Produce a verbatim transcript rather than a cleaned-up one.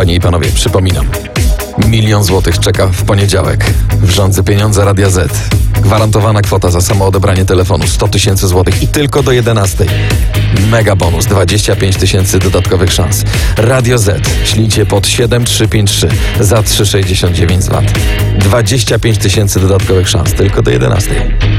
Panie i panowie, przypominam. Milion złotych czeka w poniedziałek. W rządze pieniądze Radia Z. Gwarantowana kwota za samo odebranie telefonu sto tysięcy złotych i tylko do jedenastej. Mega bonus dwadzieścia pięć tysięcy dodatkowych szans. Radio Z. Ślijcie pod siedem trzy pięć trzy za trzy sześćdziesiąt dziewięć zł. dwadzieścia pięć tysięcy dodatkowych szans tylko do jedenastej.